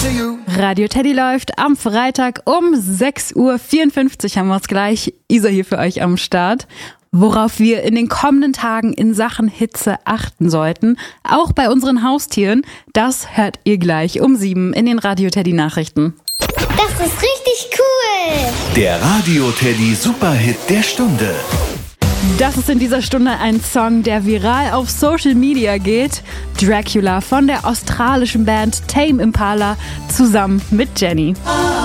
Radio Teddy läuft am Freitag um 6.54 Uhr, haben wir es gleich. Isa hier für euch am Start. Worauf wir in den kommenden Tagen in Sachen Hitze achten sollten, auch bei unseren Haustieren, das hört ihr gleich um 7 in den Radio Teddy Nachrichten. Das ist richtig cool! Der Radio Teddy Superhit der Stunde. Das ist in dieser Stunde ein Song, der viral auf Social Media geht. Dracula von der australischen Band Tame Impala zusammen mit Jenny.